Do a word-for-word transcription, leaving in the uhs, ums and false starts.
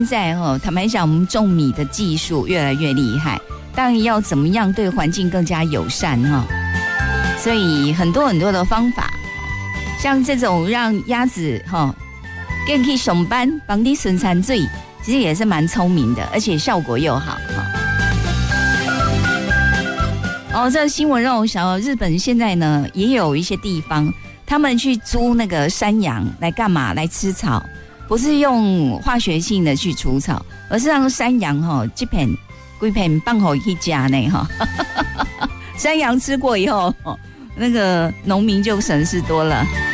现在哦，坦白讲，我们种米的技术越来越厉害，当然要怎么样对环境更加友善哈。所以很多很多的方法，像这种让鸭子哈更可以上班，帮你生产水，其实也是蛮聪明的，而且效果又好哈。哦，这个新闻让我想到，日本现在呢也有一些地方，他们去租那个山羊来干嘛？来吃草。不是用化学性的去除草，而是让山羊哈这片规片放好一家呢哈，山羊吃过以后，那个农民就省事多了。